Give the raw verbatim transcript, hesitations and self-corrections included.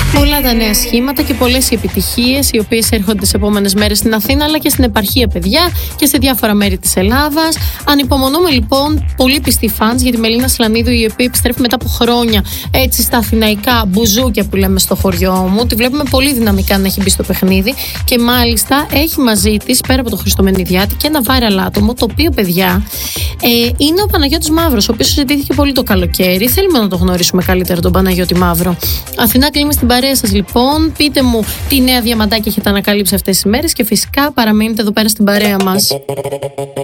Πολλά τα νέα σχήματα και πολλές οι επιτυχίες οι οποίες έρχονται τις επόμενες μέρες στην Αθήνα αλλά και στην επαρχία, παιδιά, και σε διάφορα μέρη της Ελλάδας. Ανυπομονούμε λοιπόν πολύ πιστοί φανς για τη Μελίνα Σλανίδου, η οποία επιστρέφει μετά από χρόνια έτσι στα αθηναϊκά μπουζούκια που λέμε στο χωριό μου. Τη βλέπουμε πολύ δυναμικά να έχει μπει στο παιχνίδι και μάλιστα έχει μαζί της, πέρα από το Χριστομενιδιάτη, και ένα viral άτομο, το οποίο, παιδιά, ε, είναι ο Παναγιώτης Μαύρος, ο οποίος συζητήθηκε πολύ το καλοκαίρι. Θέλουμε να το γνωρίσουμε καλύτερα τον Παναγιώτη Μαύρο. Αθηνά, κλείνουμε στην παρέα σας λοιπόν. Πείτε μου τι νέα διαμαντάκια έχετε ανακαλύψει αυτές τις μέρες και φυσικά παραμείνετε εδώ πέρα στην παρέα μας.